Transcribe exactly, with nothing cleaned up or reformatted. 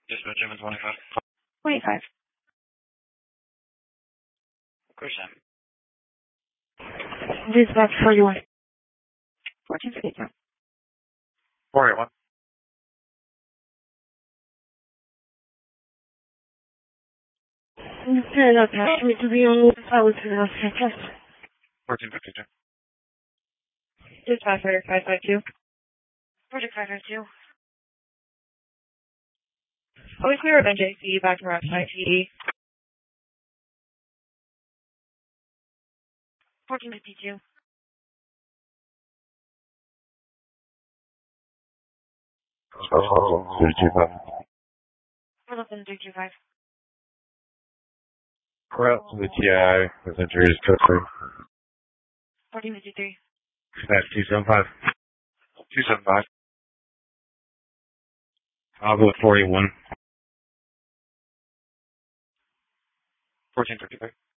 Dispatch seven twenty-five. twenty-five. Christian. Dispatch forty-one. fourteen fifty-two. four eight one. Okay, that's actually to be on the phone to the test. fourteen fifty-two. Dispatch five five two. Project five five two. Always clear of N J C back to Route five T D. fourteen fifty-two. Oh, three two five. Eleven three two five. We're out to the T I with injuries code three. fourteen fifty-three. That's two seven five. two seven five. I'll go with forty-one. fourteen fifty-three.